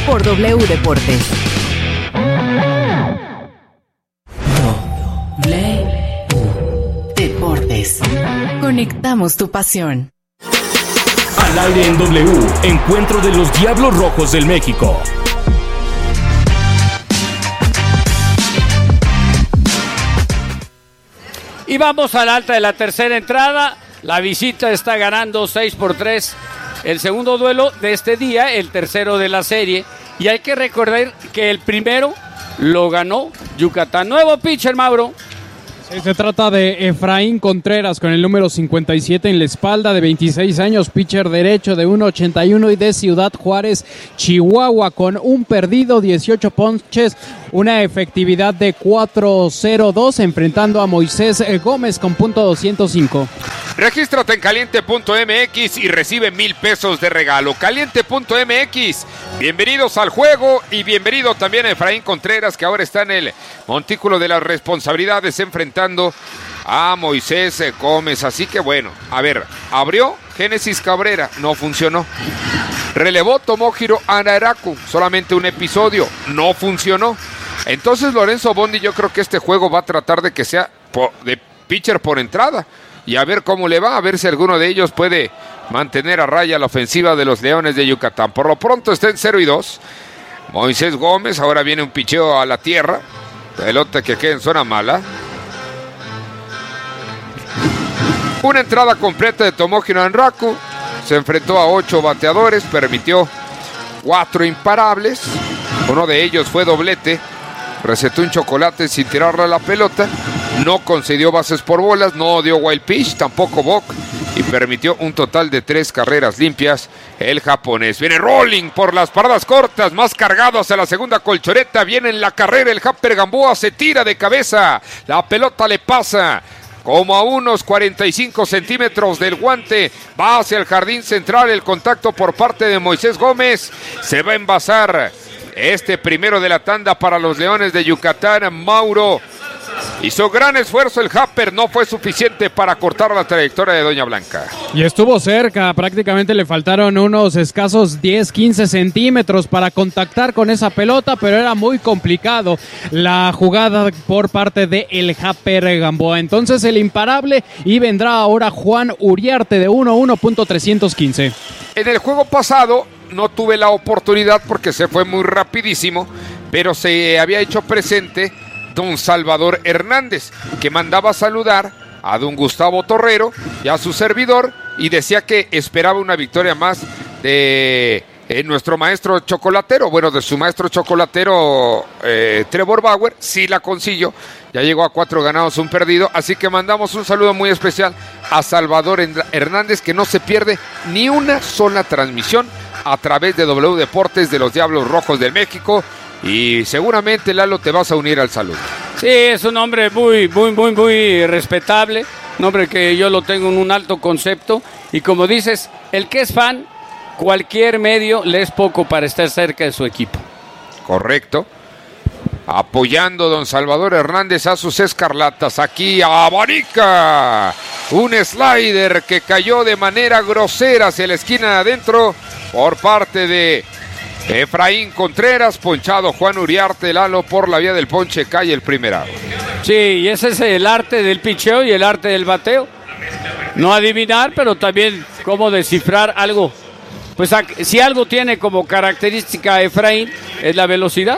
por W Deportes. W Deportes. Conectamos tu pasión. Al aire en W, encuentro de los Diablos Rojos del México. Y vamos al alta de la tercera entrada. La visita está ganando 6-3 el segundo duelo de este día, el tercero de la serie. Y hay que recordar que el primero lo ganó Yucatán. Nuevo pitcher, Mauro. Se trata de Efraín Contreras con el número 57 en la espalda, de 26 años, pitcher derecho de 1.81 y de Ciudad Juárez, Chihuahua, con un perdido, 18 ponches, una efectividad de 4.02, enfrentando a Moisés Gómez con .205. Regístrate en caliente.mx y recibe 1,000 pesos de regalo. Caliente.mx, bienvenidos al juego y bienvenido también a Efraín Contreras, que ahora está en el montículo de las responsabilidades enfrentando a Moisés Gómez. Así que bueno, a ver, abrió Génesis Cabrera, no funcionó. Relevó Tomohiro Hanaraku, solamente un episodio, no funcionó. Entonces Lorenzo Bondi, yo creo que este juego va a tratar de que sea de pitcher por entrada. Y a ver cómo le va, a ver si alguno de ellos puede mantener a raya la ofensiva de los Leones de Yucatán. Por lo pronto está en 0-2. Moisés Gómez, ahora viene un picheo a la tierra. Pelota que queda en zona mala. Una entrada completa de Tomohiro Hanaraku. Se enfrentó a 8 bateadores, permitió 4 imparables. Uno de ellos fue doblete. Recetó un chocolate sin tirarle a la pelota. No concedió bases por bolas, no dio wild pitch, tampoco walk, y permitió un total de 3 carreras limpias el japonés. Viene rolling por las paradas cortas, más cargado hacia la segunda colchoneta. Viene en la carrera el Japper Gamboa, se tira de cabeza. La pelota le pasa como a unos 45 centímetros del guante. Va hacia el jardín central, el contacto por parte de Moisés Gómez. Se va a envasar este primero de la tanda para los Leones de Yucatán. Mauro hizo gran esfuerzo el Japper, no fue suficiente para cortar la trayectoria de Doña Blanca. Y estuvo cerca, prácticamente le faltaron unos escasos 10-15 centímetros para contactar con esa pelota, pero era muy complicado la jugada por parte de el Japper Gamboa. Entonces el imparable, y vendrá ahora Juan Uriarte de 1.315. En el juego pasado no tuve la oportunidad porque se fue muy rapidísimo, pero se había hecho presente don Salvador Hernández, que mandaba saludar a don Gustavo Torrero y a su servidor, y decía que esperaba una victoria más de nuestro maestro chocolatero, bueno, de su maestro chocolatero Trevor Bauer. Sí la consiguió, ya llegó a 4 ganados, 1 perdido, así que mandamos un saludo muy especial a Salvador Hernández, que no se pierde ni una sola transmisión a través de W Deportes de los Diablos Rojos del México. Y seguramente, Lalo, te vas a unir al saludo. Sí, es un hombre muy respetable, un hombre que yo lo tengo en un alto concepto, y como dices, el que es fan, cualquier medio le es poco para estar cerca de su equipo. Correcto. Apoyando don Salvador Hernández a sus escarlatas. Aquí abanica un slider que cayó de manera grosera hacia la esquina de adentro por parte de Efraín Contreras. Ponchado Juan Uriarte, Lalo, por la vía del ponche, cae el primer out. Sí, y ese es el arte del picheo y el arte del bateo. No adivinar, pero también cómo descifrar algo. Pues si algo tiene como característica Efraín, es la velocidad.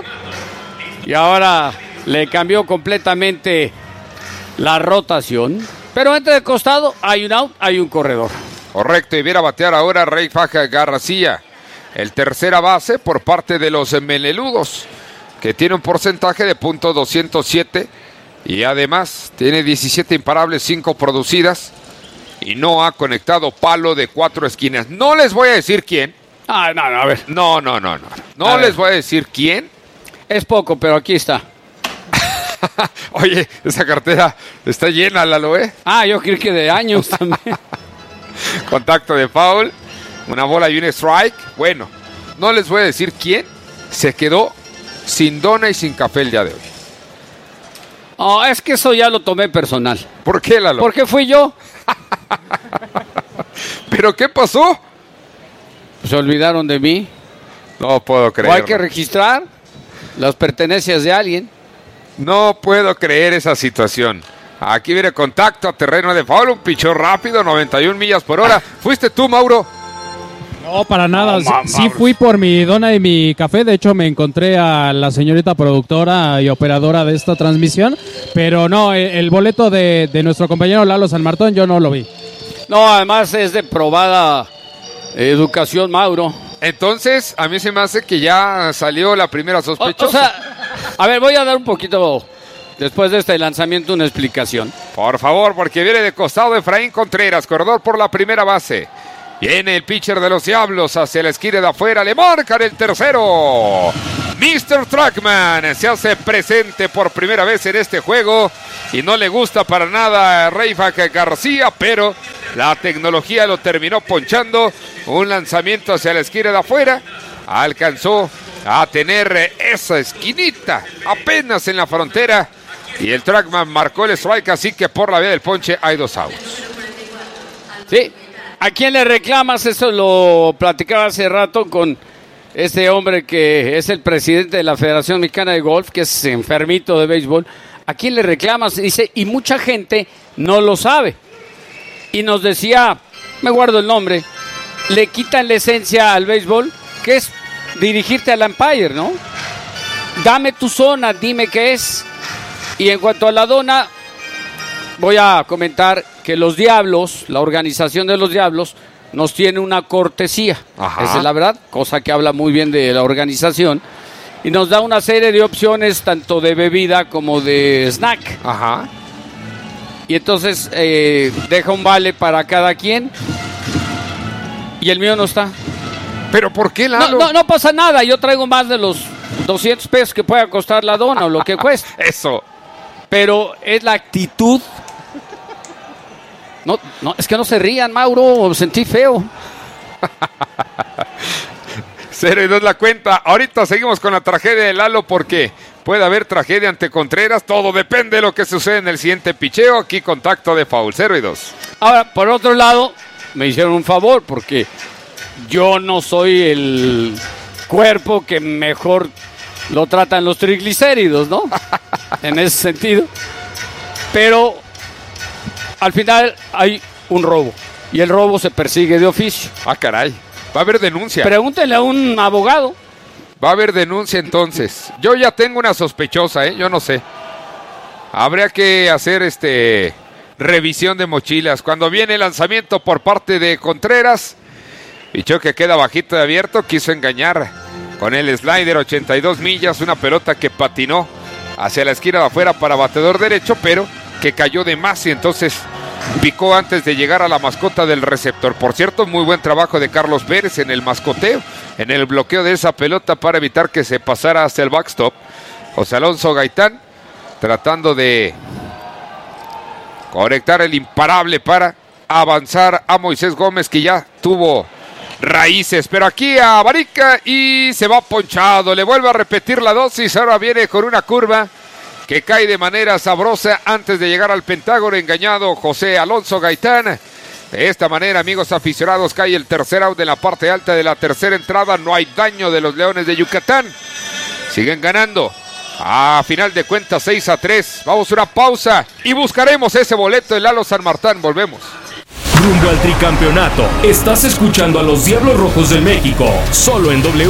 Y ahora le cambió completamente la rotación. Pero entre el costado hay un out, hay un corredor. Correcto, y viene a batear ahora Rey Faja García, el tercera base por parte de los Meleludos, que tiene un porcentaje de .207 y además tiene 17 imparables, 5 producidas, y no ha conectado palo de 4 esquinas. No les voy a decir quién. No, a ver. No les voy a decir quién. Es poco, pero aquí está. Oye, esa cartera está llena, Lalo, ¿eh? Yo creo que de años también. Contacto de foul, una bola y un strike. Bueno, no les voy a decir quién se quedó sin dona y sin café el día de hoy. Es que eso ya lo tomé personal. ¿Por qué, Lalo? Porque fui yo. ¿Pero qué pasó? Se olvidaron de mí. No puedo creer. O hay que registrar las pertenencias de alguien. No puedo creer esa situación. Aquí viene contacto a terreno de foul, un pichón rápido, 91 millas por hora. ¿Fuiste tú, Mauro? No, para nada. Sí fui por mi dona y mi café. De hecho, me encontré a la señorita productora y operadora de esta transmisión. Pero no, el boleto de nuestro compañero Lalo San Martín yo no lo vi. No, además es de probada educación, Mauro. Entonces, a mí se me hace que ya salió la primera sospechosa. O sea, a ver, voy a dar un poquito, después de este lanzamiento, una explicación. Por favor, porque viene de costado Efraín Contreras, corredor por la primera base. Viene el pitcher de los Diablos hacia la esquina de afuera, le marcan el tercero. Mr. Trackman se hace presente por primera vez en este juego y no le gusta para nada a Reyfac García, pero la tecnología lo terminó ponchando. Un lanzamiento hacia la esquina de afuera, alcanzó a tener esa esquinita apenas en la frontera y el Trackman marcó el strike, así que por la vía del ponche hay 2 outs. Sí, ¿a quién le reclamas? Eso lo platicaba hace rato con este hombre que es el presidente de la Federación Mexicana de Golf, que es enfermito de béisbol. ¿A quién le reclamas? Dice, y mucha gente no lo sabe. Y nos decía, me guardo el nombre, le quitan la esencia al béisbol, que es dirigirte al umpire, ¿no? Dame tu zona, dime qué es. Y en cuanto a la dona, voy a comentar que los Diablos, la organización de los Diablos, nos tiene una cortesía. Ajá. Esa es la verdad, cosa que habla muy bien de la organización. Y nos da una serie de opciones, tanto de bebida como de snack. Ajá. Y entonces deja un vale para cada quien. Y el mío no está. ¿Pero por qué, Lalo? No pasa nada, yo traigo más de los 200 pesos que pueda costar la dona o lo que cueste. Eso. Pero es la actitud. No, es que no se rían, Mauro, sentí feo. 0-2 la cuenta. Ahorita seguimos con la tragedia de Lalo porque puede haber tragedia ante Contreras. Todo depende de lo que sucede en el siguiente picheo. Aquí contacto de foul, 0-2. Ahora, por otro lado, me hicieron un favor porque yo no soy el cuerpo que mejor lo tratan los triglicéridos, ¿no? En ese sentido. Pero al final hay un robo y el robo se persigue de oficio. Ah, caray. Va a haber denuncia. Pregúntenle a un abogado. Va a haber denuncia entonces. Yo ya tengo una sospechosa, yo no sé. Habría que hacer revisión de mochilas. Cuando viene el lanzamiento por parte de Contreras, pichó que queda bajito de abierto, quiso engañar con el slider 82 millas, una pelota que patinó hacia la esquina de afuera para batedor derecho, pero que cayó de más y entonces picó antes de llegar a la mascota del receptor. Por cierto, muy buen trabajo de Carlos Pérez en el mascoteo, en el bloqueo de esa pelota para evitar que se pasara hasta el backstop. José Alonso Gaitán tratando de conectar el imparable para avanzar a Moisés Gómez, que ya tuvo raíces, pero aquí a Barica y se va ponchado. Le vuelve a repetir la dosis, ahora viene con una curva que cae de manera sabrosa antes de llegar al Pentágono. Engañado José Alonso Gaitán. De esta manera, amigos aficionados, cae el tercer out de la parte alta de la tercera entrada. No hay daño de los Leones de Yucatán. Siguen ganando. A final de cuentas, 6-3. Vamos a una pausa y buscaremos ese boleto de Lalo San Martín. Volvemos. Rumbo al tricampeonato. Estás escuchando a los Diablos Rojos del México, solo en W.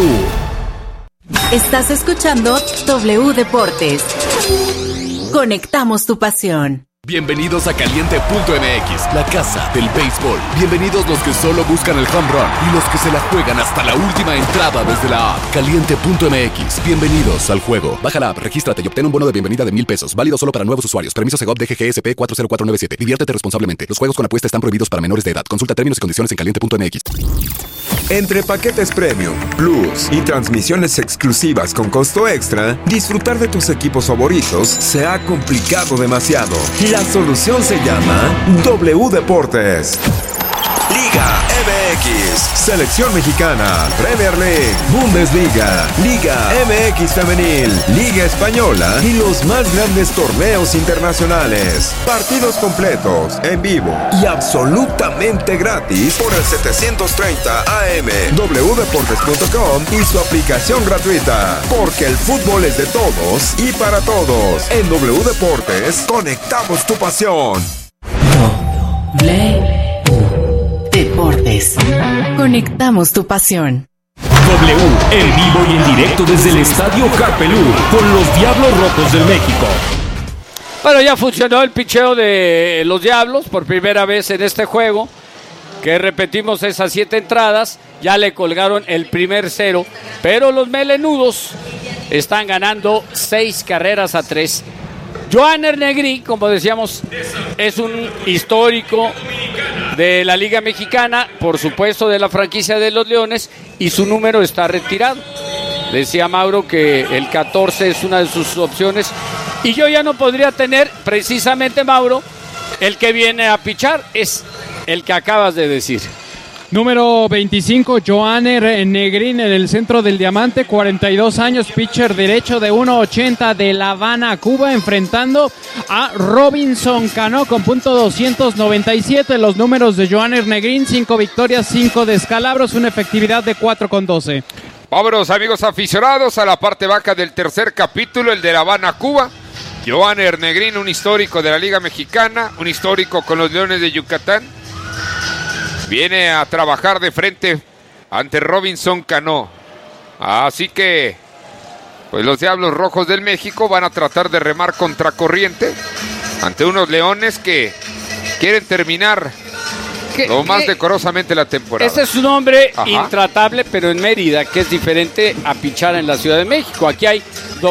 Estás escuchando W Deportes. Conectamos tu pasión. Bienvenidos a Caliente.mx, la casa del béisbol. Bienvenidos los que solo buscan el home run y los que se la juegan hasta la última entrada desde la app. Caliente.mx, bienvenidos al juego. Baja la app, regístrate y obtén un bono de bienvenida de $1,000. Válido solo para nuevos usuarios. Permiso Segov DGGSP 40497. Diviértete responsablemente. Los juegos con apuesta están prohibidos para menores de edad. Consulta términos y condiciones en Caliente.mx. Entre paquetes premium, plus y transmisiones exclusivas con costo extra, disfrutar de tus equipos favoritos se ha complicado demasiado. La solución se llama W Deportes. Liga MX, Selección Mexicana, Premier League, Bundesliga, Liga MX Femenil, Liga Española y los más grandes torneos internacionales. Partidos completos, en vivo y absolutamente gratis por el 730 AM, wdeportes.com y su aplicación gratuita. Porque el fútbol es de todos y para todos. En W Deportes, conectamos tu pasión. Deportes. Conectamos tu pasión. W, en vivo y en directo desde el Estadio Carpelú, con los Diablos Rojos del México. Bueno, ya funcionó el picheo de los Diablos por primera vez en este juego, que repetimos esas 7 entradas, ya le colgaron el primer 0, pero los melenudos están ganando 6 carreras a 3. Johanner Negrín, como decíamos, es un histórico de la Liga Mexicana, por supuesto de la franquicia de los Leones, y su número está retirado. Decía Mauro que el 14 es una de sus opciones, y yo ya no podría tener, precisamente, Mauro, el que viene a pichar, es el que acabas de decir. Número 25, Johanner Negrín en el centro del diamante, 42 años, pitcher derecho de 1.80 de La Habana, Cuba, enfrentando a Robinson Cano con .297. Los números de Johanner Negrín: 5 victorias, 5 descalabros, una efectividad de 4.12. Vámonos, amigos aficionados, a la parte baja del tercer capítulo, el de La Habana, Cuba. Johanner Negrín, un histórico de la Liga Mexicana, un histórico con los Leones de Yucatán. Viene a trabajar de frente ante Robinson Cano. Así que, pues los Diablos Rojos del México van a tratar de remar contracorriente ante unos Leones que quieren terminar lo más decorosamente la temporada. Ese es un hombre intratable, pero en Mérida, que es diferente a pichar en la Ciudad de México. Aquí hay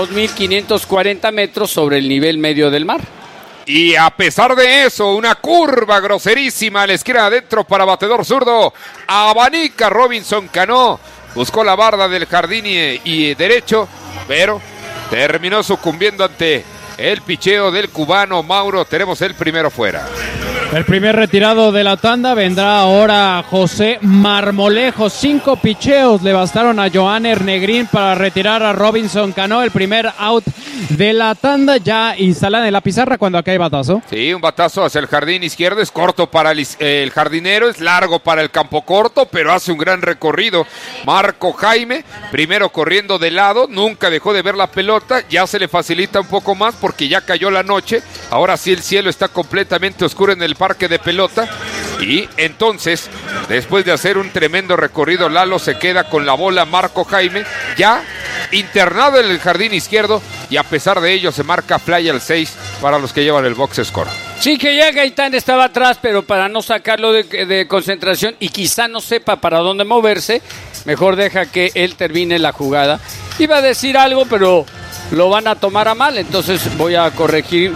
2.540 metros sobre el nivel medio del mar. Y a pesar de eso, una curva groserísima a la esquina adentro para bateador zurdo. Abanica Robinson Cano. Buscó la barda del jardín y derecho, pero terminó sucumbiendo ante el picheo del cubano. Mauro, tenemos el primero fuera. El primer retirado de la tanda vendrá ahora José Marmolejo. 5 picheos le bastaron a Johanner Negrín para retirar a Robinson Cano. El primer out de la tanda ya instalada en la pizarra cuando acá hay batazo. Sí, un batazo hacia el jardín izquierdo. Es corto para el jardinero, es largo para el campo corto, pero hace un gran recorrido. Marco Jaime, primero corriendo de lado, nunca dejó de ver la pelota. Ya se le facilita un poco más porque ya cayó la noche. Ahora sí el cielo está completamente oscuro en el parque de pelota, y entonces después de hacer un tremendo recorrido, Lalo se queda con la bola. Marco Jaime ya internado en el jardín izquierdo, y a pesar de ello se marca fly al 6 para los que llevan el box score. Sí, que ya Gaitán estaba atrás, pero para no sacarlo de concentración y quizá no sepa para dónde moverse, mejor deja que él termine la jugada. Iba a decir algo, pero lo van a tomar a mal, entonces voy a corregir.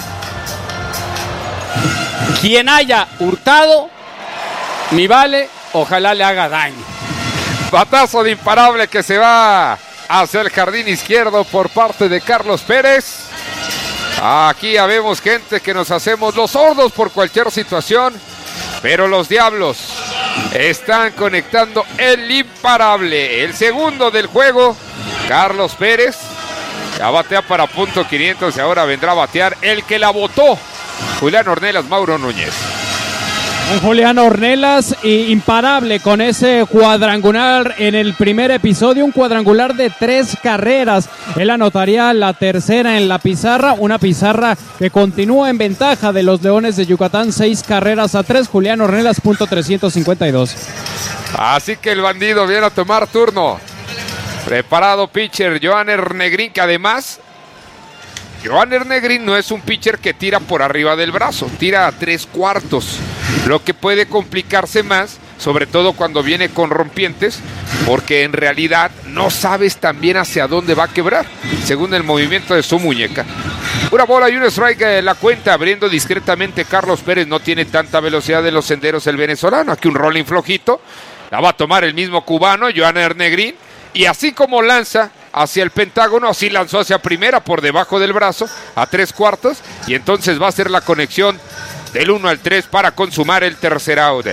Quien haya hurtado, mi vale, ojalá le haga daño. Batazo de imparable que se va hacia el jardín izquierdo por parte de Carlos Pérez. Aquí ya vemos gente que nos hacemos los sordos por cualquier situación, pero los Diablos están conectando el imparable. El segundo del juego, Carlos Pérez, ya batea para .500 y ahora vendrá a batear el que la botó, Julián Ornelas, Mauro Núñez. Un Julián Ornelas imparable con ese cuadrangular en el primer episodio, un cuadrangular de 3 carreras. Él anotaría la tercera en la pizarra, una pizarra que continúa en ventaja de los Leones de Yucatán, 6 carreras a 3. Julián Ornelas, .352. Así que el bandido viene a tomar turno. Preparado pitcher Johanner Negrín, que además Johanner Negrín no es un pitcher que tira por arriba del brazo, tira a 3/4, lo que puede complicarse más, sobre todo cuando viene con rompientes, porque en realidad no sabes también hacia dónde va a quebrar, según el movimiento de su muñeca. Una bola y un strike en la cuenta, abriendo discretamente Carlos Pérez. No tiene tanta velocidad de los senderos el venezolano, aquí un rolling flojito, la va a tomar el mismo cubano, Johanner Negrín, y así como lanza hacia el pentágono, así lanzó hacia primera por debajo del brazo a 3/4, y entonces va a ser la conexión del 1 al 3 para consumar el tercer out.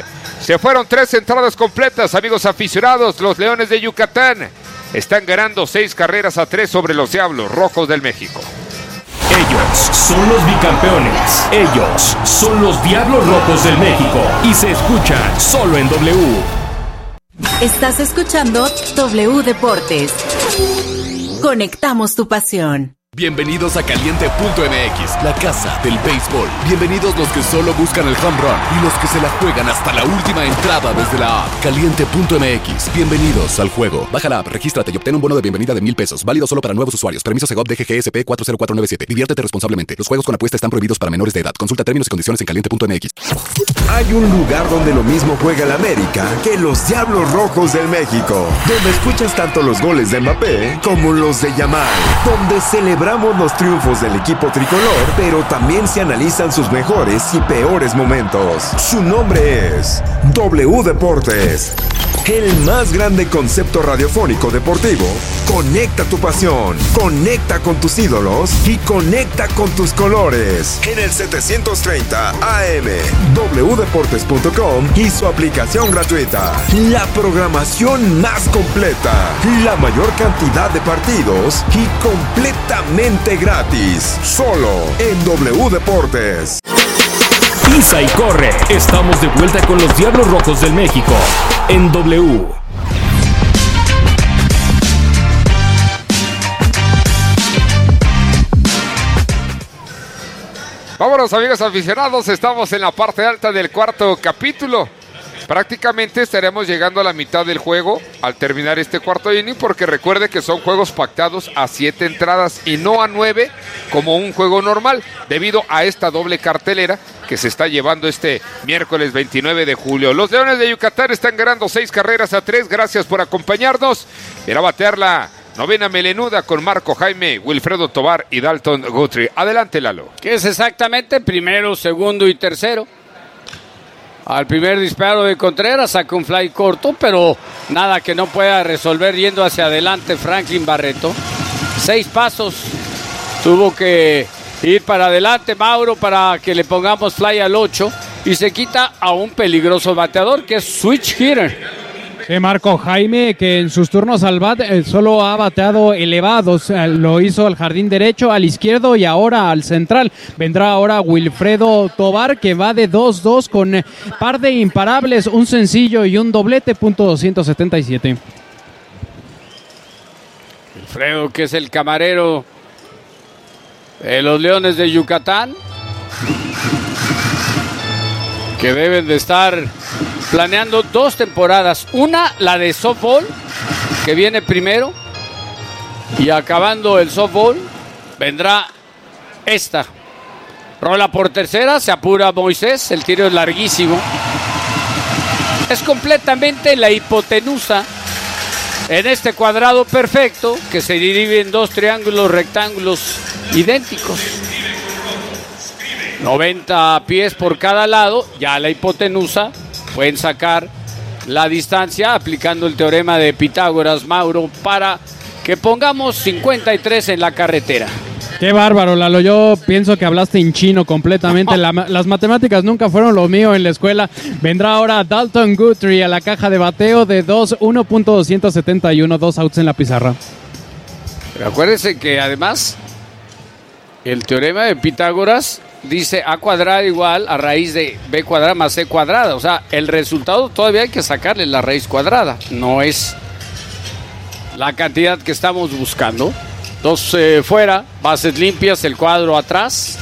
Se fueron 3 entradas completas, amigos aficionados. Los Leones de Yucatán están ganando 6 carreras a 3 sobre los Diablos Rojos del México. Ellos son los bicampeones. Ellos son los Diablos Rojos del México. Y se escuchan solo en W. Estás escuchando W Deportes. Conectamos tu pasión. Bienvenidos a Caliente.mx, la casa del béisbol. Bienvenidos los que solo buscan el home run y los que se la juegan hasta la última entrada desde la app. Caliente.mx, bienvenidos al juego. Baja la app, regístrate y obtén un bono de bienvenida de $1,000. Válido solo para nuevos usuarios. Permiso Segov DGGSP 40497. Diviértete responsablemente. Los juegos con apuesta están prohibidos para menores de edad. Consulta términos y condiciones en Caliente.mx. Hay un lugar donde lo mismo juega el América que los Diablos Rojos del México, donde escuchas tanto los goles de Mbappé como los de Yamal, donde celebramos los triunfos del equipo tricolor, pero también se analizan sus mejores y peores momentos. Su nombre es W Deportes. El más grande concepto radiofónico deportivo. Conecta tu pasión, conecta con tus ídolos y conecta con tus colores. En el 730 AM, wdeportes.com y su aplicación gratuita. La programación más completa, la mayor cantidad de partidos y completamente gratis. Solo en W Deportes. Pisa y corre. Estamos de vuelta con los Diablos Rojos del México en W. Vámonos, amigos aficionados, estamos en la parte alta del cuarto capítulo. Prácticamente estaremos llegando a la mitad del juego al terminar este cuarto inning, porque recuerde que son juegos pactados a 7 entradas y no a 9 como un juego normal, debido a esta doble cartelera que se está llevando este miércoles 29 de julio. Los Leones de Yucatán están ganando 6 carreras a 3. Gracias por acompañarnos. Irá a batear la novena melenuda con Marco Jaime, Wilfredo Tovar y Dalton Guthrie. Adelante, Lalo. ¿Qué es exactamente? Primero, segundo y tercero. Al primer disparo de Contreras saca un fly corto, pero nada que no pueda resolver yendo hacia adelante Franklin Barreto. 6 pasos tuvo que ir para adelante Mauro para que le pongamos fly al 8 y se quita a un peligroso bateador que es switch hitter. Marco Jaime, que en sus turnos al bat solo ha bateado elevados, lo hizo al jardín derecho, al izquierdo y ahora al central. Vendrá ahora Wilfredo Tovar, que va de 2-2 con par de imparables, un sencillo y un doblete, .277. Wilfredo, que es el camarero de los Leones de Yucatán, que deben de estar planeando 2 temporadas. Una, la de softball, que viene primero, y acabando el softball vendrá esta. Rola por tercera, se apura Moisés, el tiro es larguísimo. Es completamente la hipotenusa en este cuadrado perfecto que se divide en 2 triángulos rectángulos idénticos. 90 pies por cada lado, ya la hipotenusa. Pueden sacar la distancia aplicando el teorema de Pitágoras, Mauro, para que pongamos 53 en la carretera. Qué bárbaro, Lalo. Yo pienso que hablaste en chino completamente. Las matemáticas nunca fueron lo mío en la escuela. Vendrá ahora Dalton Guthrie a la caja de bateo de 1.271, 2 outs en la pizarra. Pero acuérdense que además el teorema de Pitágoras dice A cuadrada igual a raíz de B cuadrada más C cuadrada. O sea, el resultado todavía hay que sacarle la raíz cuadrada. No es la cantidad que estamos buscando. 2 fuera, bases limpias, el cuadro atrás.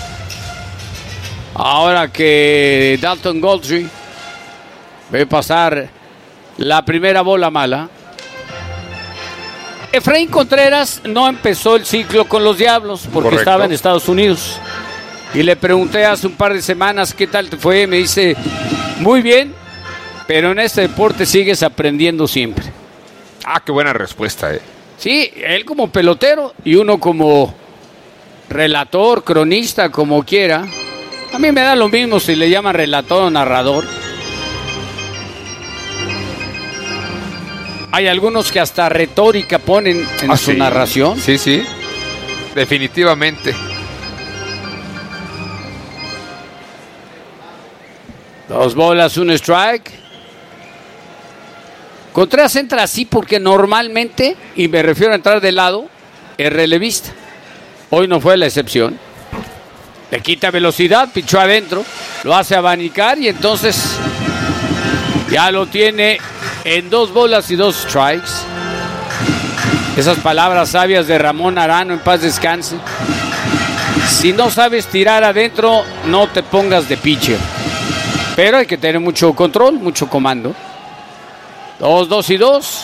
Ahora que Dalton Guthrie ve pasar la primera bola mala. Efraín Contreras no empezó el ciclo con los Diablos porque Correcto. Estaba en Estados Unidos. Y le pregunté hace un par de semanas qué tal te fue. Me dice, muy bien, pero en este deporte sigues aprendiendo siempre. Ah, qué buena respuesta, Sí, él como pelotero y uno como relator, cronista, como quiera. A mí me da lo mismo si le llaman relator o narrador. Hay algunos que hasta retórica ponen en su narración. Sí, sí, definitivamente. 2 bolas, 1 strike. Contreras entra así porque normalmente, y me refiero a entrar de lado, es relevista. Hoy no fue la excepción. Le quita velocidad, pichó adentro, lo hace abanicar y entonces ya lo tiene en 2 bolas y 2 strikes. Esas palabras sabias de Ramón Arano, en paz descanse. Si no sabes tirar adentro, no te pongas de pitcher. Pero hay que tener mucho control, mucho comando. 2 y 2.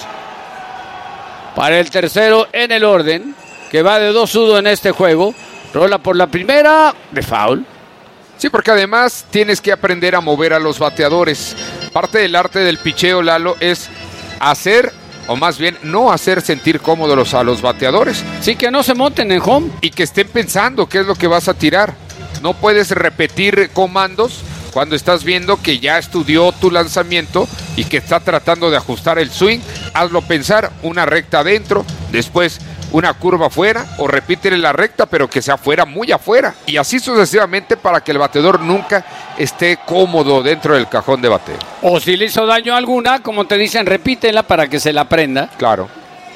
Para el tercero en el orden, que va de 2-1 en este juego. Rola por la primera, de foul. Sí, porque además tienes que aprender a mover a los bateadores. Parte del arte del picheo, Lalo, es hacer, o más bien no hacer sentir cómodos a los bateadores. Sí, que no se monten en home. Y que estén pensando qué es lo que vas a tirar. No puedes repetir comandos cuando estás viendo que ya estudió tu lanzamiento y que está tratando de ajustar el swing. Hazlo pensar, una recta adentro, después una curva afuera, o repítele la recta pero que sea afuera, muy afuera, y así sucesivamente para que el bateador nunca esté cómodo dentro del cajón de bateo. O si le hizo daño a alguna, como te dicen, repítela para que se la aprenda. Claro.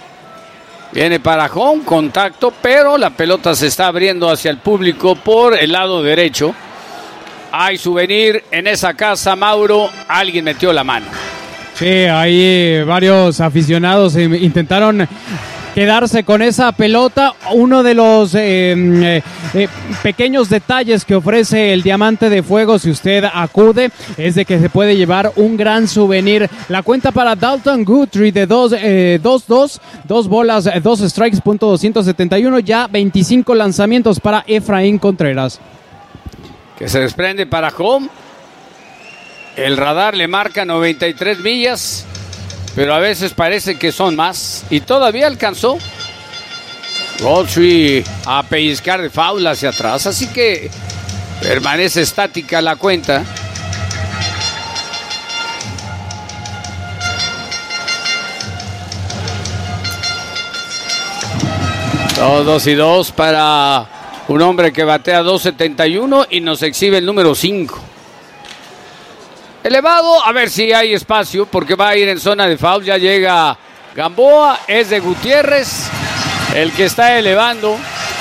Viene para home, contacto, pero la pelota se está abriendo hacia el público por el lado derecho. Hay souvenir en esa casa, Mauro, alguien metió la mano. Sí, ahí varios aficionados intentaron quedarse con esa pelota. Uno de los pequeños detalles que ofrece el Diamante de Fuego, si usted acude, es de que se puede llevar un gran souvenir. La cuenta para Dalton Guthrie de 2-2, 2 bolas, 2 strikes, .271, ya 25 lanzamientos para Efraín Contreras. Que se desprende para home. El radar le marca 93 millas. Pero a veces parece que son más. Y todavía alcanzó Guthrie a pellizcar de foul hacia atrás. Así que permanece estática la cuenta. Dos y 2 para un hombre que batea 2.71 y nos exhibe el número 5. Elevado, a ver si hay espacio, porque va a ir en zona de foul. Ya llega Gamboa, es de Gutiérrez el que está elevando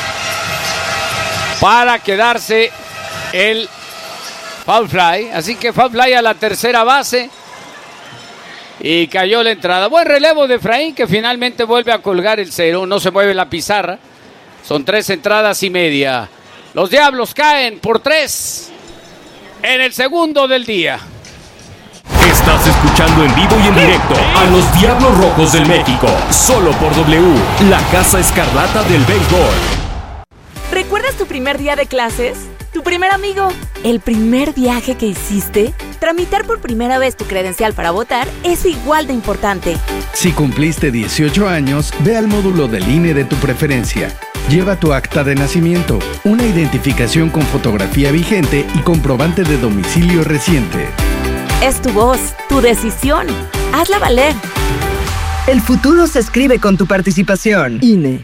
para quedarse el foul fly. Así que foul fly a la tercera base y cayó la entrada. Buen relevo de Efraín, que finalmente vuelve a colgar el 0. No se mueve la pizarra. Son 3 entradas y media. Los Diablos caen por 3 en el segundo del día. Estás escuchando en vivo y en directo a los Diablos Rojos del México, solo por W, la Casa Escarlata del Béisbol. ¿Recuerdas tu primer día de clases? ¿Tu primer amigo? ¿El primer viaje que hiciste? Tramitar por primera vez tu credencial para votar es igual de importante. Si cumpliste 18 años, ve al módulo del INE de tu preferencia. Lleva tu acta de nacimiento, una identificación con fotografía vigente y comprobante de domicilio reciente. Es tu voz, tu decisión. Hazla valer. El futuro se escribe con tu participación. INE.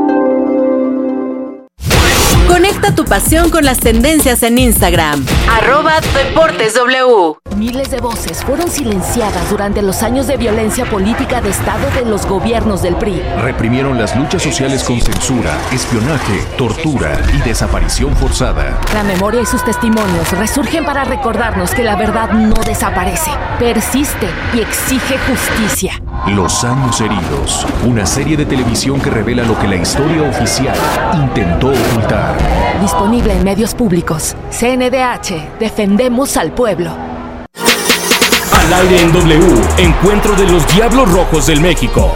Conecta tu pasión con las tendencias en Instagram. @DeportesW. Miles de voces fueron silenciadas durante los años de violencia política de Estado de los gobiernos del PRI. Reprimieron las luchas sociales con censura, espionaje, tortura y desaparición forzada. La memoria y sus testimonios resurgen para recordarnos que la verdad no desaparece, persiste y exige justicia. Los años heridos, una serie de televisión que revela lo que la historia oficial intentó ocultar. Disponible en medios públicos. CNDH, defendemos al pueblo. Al aire en W, encuentro de los Diablos Rojos del México.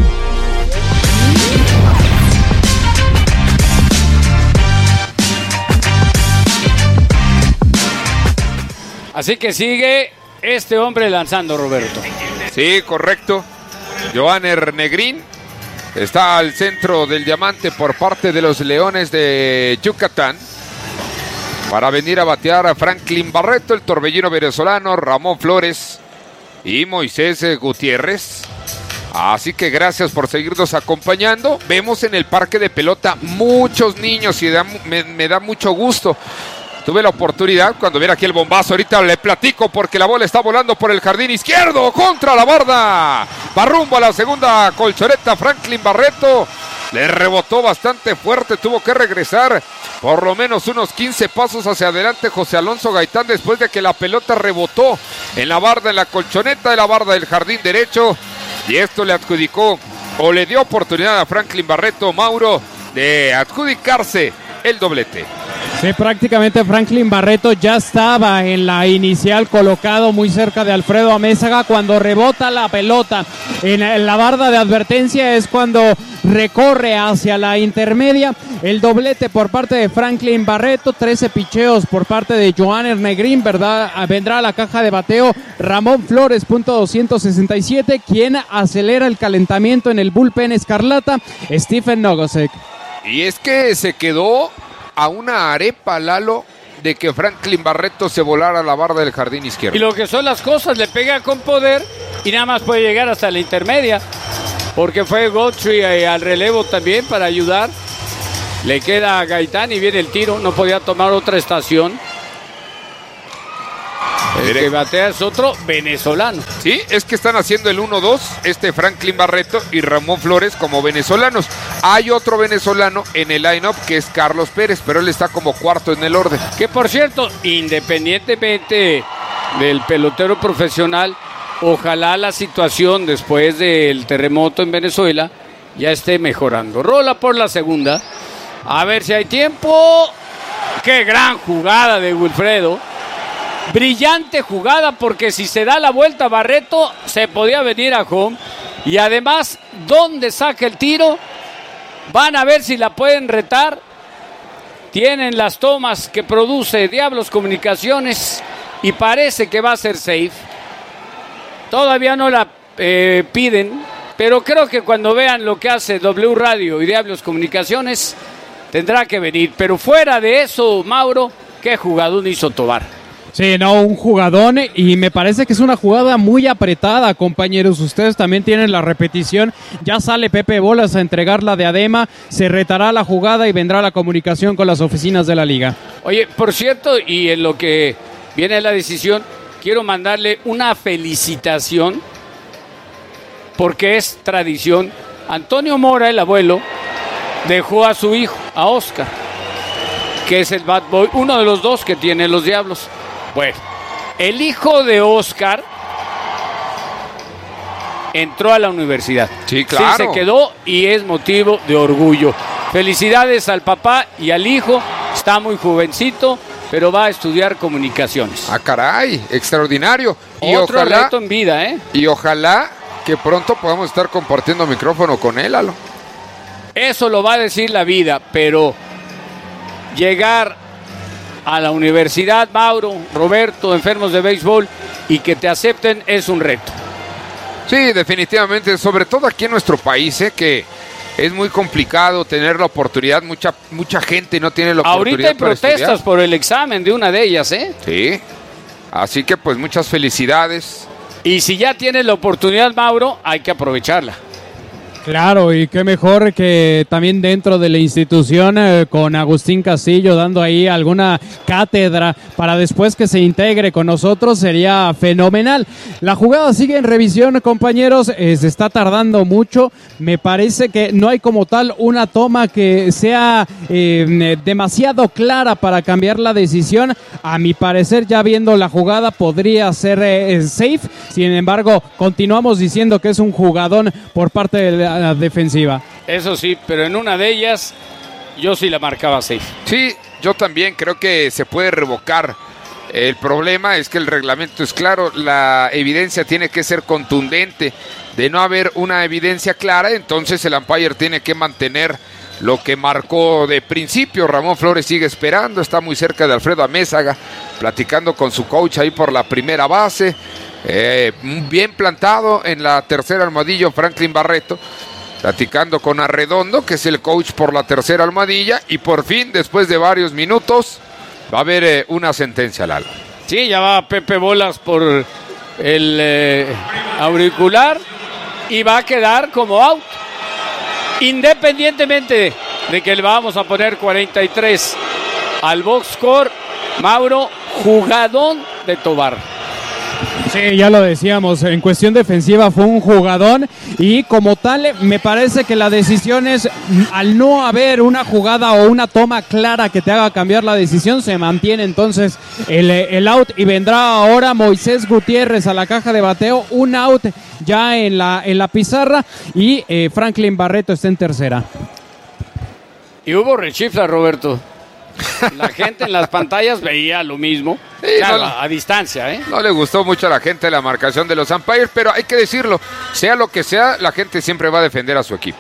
Así que sigue este hombre lanzando, Roberto. Sí, correcto. Johanner Negrín está al centro del diamante por parte de los Leones de Yucatán para venir a batear a Franklin Barreto, el torbellino venezolano, Ramón Flores y Moisés Gutiérrez. Así que gracias por seguirnos acompañando. Vemos en el parque de pelota muchos niños y me da mucho gusto. tuve la oportunidad, cuando viene aquí el bombazo, ahorita le platico porque la bola está volando por el jardín izquierdo contra la barda. Va rumbo a la segunda colchoneta Franklin Barreto. Le rebotó bastante fuerte, tuvo que regresar por lo menos unos 15 pasos hacia adelante José Alonso Gaitán después de que la pelota rebotó en la barda, en la colchoneta de la barda del jardín derecho. Y esto le adjudicó o le dio oportunidad a Franklin Barreto, Mauro, de adjudicarse el doblete. Sí, prácticamente Franklin Barreto ya estaba en la inicial colocado muy cerca de Alfredo Amézaga. Cuando rebota la pelota en la barda de advertencia es cuando recorre hacia la intermedia. El doblete por parte de Franklin Barreto, 13 picheos por parte de Johanner Negrín, ¿verdad? Vendrá a la caja de bateo Ramón Flores, .267, quien acelera el calentamiento en el bullpen escarlata, Stephen Nogosek. Y es que se quedó a una arepa, Lalo, de que Franklin Barreto se volara a la barra del jardín izquierdo. Y lo que son las cosas, le pega con poder y nada más puede llegar hasta la intermedia, porque fue Godfrey al relevo también para ayudar. Le queda a Gaitán y viene el tiro, no podía tomar otra estación. El que batea es otro venezolano. Sí, es que están haciendo el 1-2, Franklin Barreto y Ramón Flores como venezolanos. Hay otro venezolano en el line-up que es Carlos Pérez, pero él está como cuarto en el orden. Que por cierto, independientemente del pelotero profesional, ojalá la situación después del terremoto en Venezuela ya esté mejorando. Rola por la segunda, a ver si hay tiempo. Qué gran jugada de Wilfredo. Brillante jugada, porque si se da la vuelta Barreto se podía venir a home. Y además, ¿dónde saca el tiro? Van a ver si la pueden retar. Tienen las tomas que produce Diablos Comunicaciones y parece que va a ser safe. Todavía no la piden, pero creo que cuando vean lo que hace W Radio y Diablos Comunicaciones tendrá que venir. Pero fuera de eso, Mauro, qué jugador hizo Tobar. Sí, no, un jugadón, y me parece que es una jugada muy apretada, compañeros. Ustedes también tienen la repetición. Ya sale Pepe Bolas a entregar la diadema, se retará la jugada y vendrá la comunicación con las oficinas de la liga. Oye, por cierto, y en lo que viene la decisión, quiero mandarle una felicitación, porque es tradición. Antonio Mora, el abuelo, dejó a su hijo, a Oscar, que es el bad boy, uno de los dos que tienen los Diablos. Bueno, el hijo de Oscar entró a la universidad. Sí, claro. Sí, se quedó y es motivo de orgullo. Felicidades al papá y al hijo. Está muy jovencito, pero va a estudiar comunicaciones. Ah, caray, extraordinario. Y otro ojalá, reto en vida, ¿eh? Y ojalá que pronto podamos estar compartiendo micrófono con él, Lalo. Eso lo va a decir la vida, pero llegar a la universidad, Mauro, Roberto, enfermos de béisbol, y que te acepten es un reto. Sí, definitivamente, sobre todo aquí en nuestro país, que es muy complicado tener la oportunidad, mucha gente no tiene la oportunidad. Ahorita hay protestas por el examen de una de ellas, ¿eh? Sí, así que pues muchas felicidades. Y si ya tienes la oportunidad, Mauro, hay que aprovecharla. Claro, y qué mejor que también dentro de la institución con Agustín Castillo dando ahí alguna cátedra para después que se integre con nosotros, sería fenomenal. La jugada sigue en revisión, compañeros, se está tardando mucho. Me parece que no hay como tal una toma que sea demasiado clara para cambiar la decisión. A mi parecer, ya viendo la jugada, podría ser safe. Sin embargo, continuamos diciendo que es un jugadón por parte de la defensiva. Eso sí, pero en una de ellas yo sí la marcaba safe. Sí, yo también creo que se puede revocar. El problema es que el reglamento es claro, la evidencia tiene que ser contundente. De no haber una evidencia clara, entonces el umpire tiene que mantener lo que marcó de principio. Ramón Flores sigue esperando, está muy cerca de Alfredo Amézaga, platicando con su coach ahí por la primera base. Bien plantado en la tercera almohadilla Franklin Barreto, platicando con Arredondo, que es el coach por la tercera almohadilla, y por fin, después de varios minutos, va a haber una sentencia, Lalo. Sí, ya va Pepe Bolas por el auricular y va a quedar como out, independientemente de que le vamos a poner 43 al box score. Mauro, jugadón de Tobar. Sí, ya lo decíamos, en cuestión defensiva fue un jugadón y como tal me parece que la decisión es, al no haber una jugada o una toma clara que te haga cambiar la decisión, se mantiene entonces el out y vendrá ahora Moisés Gutiérrez a la caja de bateo, un out ya en la pizarra y Franklin Barreto está en tercera. Y hubo rechifla, Roberto. La gente en las pantallas veía lo mismo, sí, claro, a distancia, ¿eh? No le gustó mucho a la gente la marcación de los umpires, pero hay que decirlo, sea lo que sea, la gente siempre va a defender a su equipo.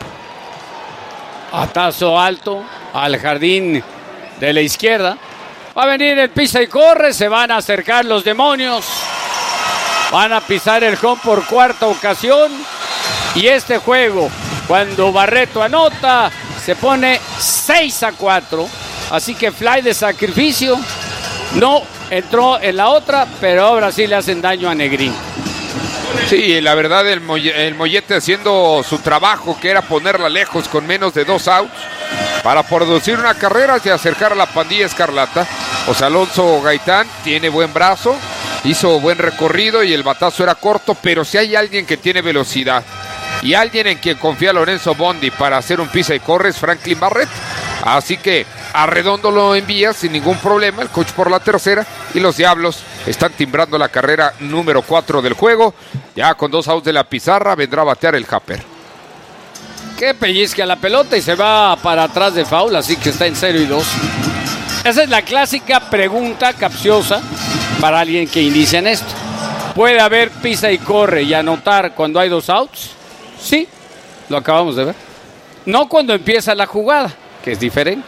Atazo alto al jardín de la izquierda. Va a venir el pisa y corre, se van a acercar los demonios. Van a pisar el home por cuarta ocasión. Y este juego, cuando Barreto anota, se pone 6-4. Así que fly de sacrificio. No entró en la otra, pero ahora sí le hacen daño a Negrín. Sí, la verdad el Mollete haciendo su trabajo, que era ponerla lejos con menos de 2 outs para producir una carrera y acercar a la pandilla escarlata. O sea, Alonso Gaitán tiene buen brazo, hizo buen recorrido y el batazo era corto, pero si hay alguien que tiene velocidad y alguien en quien confía Lorenzo Bondi para hacer un pisa y corre es Franklin Barreto. Así que Arredondo lo envía sin ningún problema, el coach por la tercera, y los Diablos están timbrando la carrera número 4 del juego. Ya con 2 outs de la pizarra vendrá a batear el Japper. Que pellizca la pelota y se va para atrás de foul, así que está en 0-2. Esa es la clásica pregunta capciosa para alguien que inicia en esto. ¿Puede haber pisa y corre y anotar cuando hay 2 outs? Sí, lo acabamos de ver. No cuando empieza la jugada, que es diferente.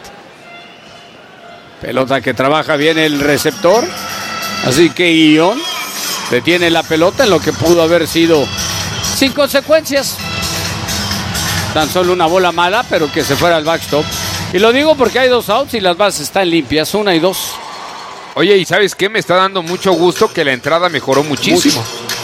Pelota que trabaja bien el receptor. Así que Guión detiene la pelota en lo que pudo haber sido sin consecuencias. Tan solo una bola mala, pero que se fuera al backstop. Y lo digo porque hay 2 outs y las bases están limpias, 1 y 2. Oye, ¿y sabes qué? Me está dando mucho gusto que la entrada mejoró muchísimo.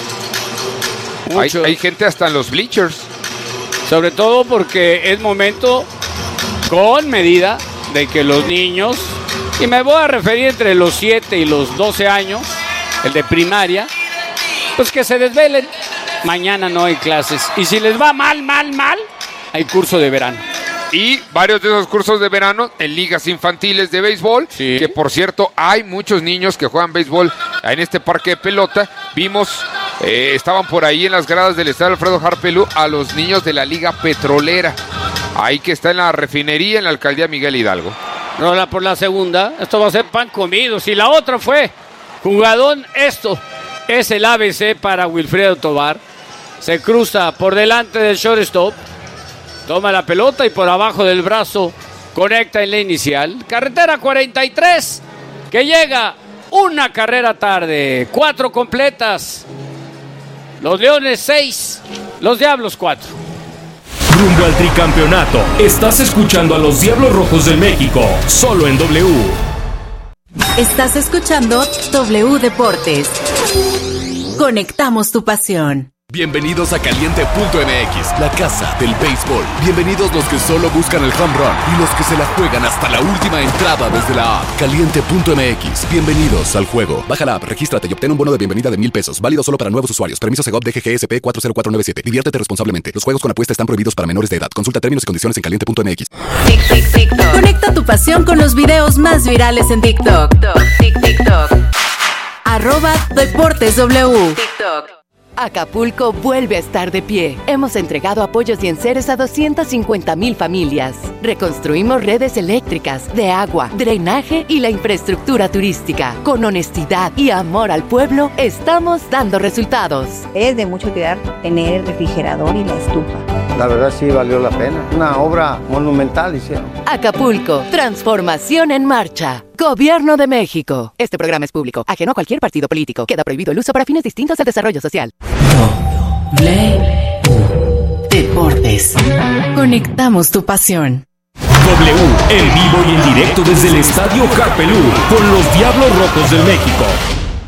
Mucho. Hay gente hasta en los bleachers. Sobre todo porque es momento, con medida, de que los niños, y me voy a referir entre los 7 y los 12 años, el de primaria, pues que se desvelen. Mañana no hay clases. Y si les va mal, hay curso de verano. Y varios de esos cursos de verano en ligas infantiles de béisbol, sí. Que por cierto hay muchos niños que juegan béisbol en este parque de pelota. Vimos, estaban por ahí en las gradas del estadio Alfredo Harpelú a los niños de la Liga Petrolera. Ahí que está en la refinería en la alcaldía Miguel Hidalgo. Rola por la segunda, esto va a ser pan comido. Si la otra fue jugadón, esto es el ABC para Wilfredo Tobar. Se cruza por delante del shortstop. Toma la pelota y por abajo del brazo conecta en la inicial. Carretera 43, que llega una carrera tarde. 4 completas. Los Leones 6, los Diablos 4. Rumbo al tricampeonato. Estás escuchando a los Diablos Rojos del México, solo en W. Estás escuchando W Deportes. Conectamos tu pasión. Bienvenidos a Caliente.mx, la casa del béisbol. Bienvenidos los que solo buscan el home run y los que se la juegan hasta la última entrada desde la app. Caliente.mx, bienvenidos al juego. Baja la app, regístrate y obtén un bono de bienvenida de $1,000. Válido solo para nuevos usuarios. Permiso Segov DGGSP 40497. Diviértete responsablemente. Los juegos con apuesta están prohibidos para menores de edad. Consulta términos y condiciones en Caliente.mx. Conecta tu pasión con los videos más virales en TikTok. @DeportesW. Acapulco vuelve a estar de pie. Hemos entregado apoyos y enseres a 250,000 familias. Reconstruimos redes eléctricas, de agua, drenaje y la infraestructura turística. Con honestidad y amor al pueblo, estamos dando resultados. Es de mucha utilidad tener el refrigerador y la estufa. La verdad sí valió la pena. Una obra monumental hicieron. Acapulco, transformación en marcha. Gobierno de México. Este programa es público, ajeno a cualquier partido político. Queda prohibido el uso para fines distintos al desarrollo social. W Deportes. Conectamos tu pasión. W, en vivo y en directo desde el Estadio Harpelú, con los Diablos Rojos del México.